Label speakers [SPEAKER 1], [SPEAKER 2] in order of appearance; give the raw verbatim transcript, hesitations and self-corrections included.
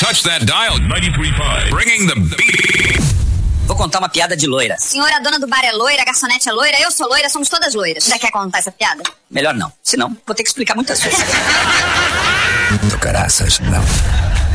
[SPEAKER 1] touch that dial. ninety-three point five. Bringing the beat.
[SPEAKER 2] Vou contar uma piada de loira.
[SPEAKER 3] Senhora, a dona do bar é loira, a garçonete é loira, eu sou loira, somos todas loiras. Já quer contar essa piada?
[SPEAKER 2] Melhor não, senão vou ter que explicar muitas vezes.
[SPEAKER 4] Do caraças, não.